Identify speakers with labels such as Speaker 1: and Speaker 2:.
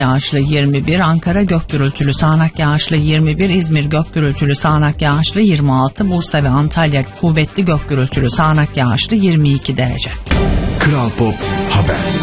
Speaker 1: yağışlı 21, Ankara gök gürültülü sağanak yağışlı 21, İzmir gök gürültülü sağanak yağışlı 26, Bursa ve Antalya kuvvetli gök gürültülü sağanak yağışlı 22 derece.
Speaker 2: Kral Pop Haber.